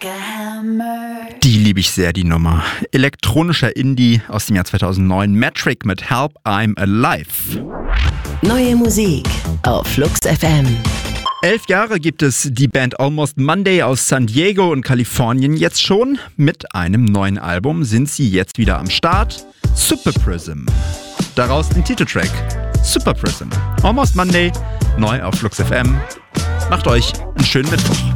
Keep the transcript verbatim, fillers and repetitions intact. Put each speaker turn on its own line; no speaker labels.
Die liebe ich sehr, die Nummer. Elektronischer Indie aus dem Jahr zweitausendneun. Metric mit Help, I'm Alive.
Neue Musik auf Flux F M.
Elf Jahre gibt es die Band Almost Monday aus San Diego und Kalifornien jetzt schon. Mit einem neuen Album sind sie jetzt wieder am Start. Super Prism. Daraus den Titeltrack Super Prism. Almost Monday, neu auf Flux F M. Macht euch einen schönen Mittwoch.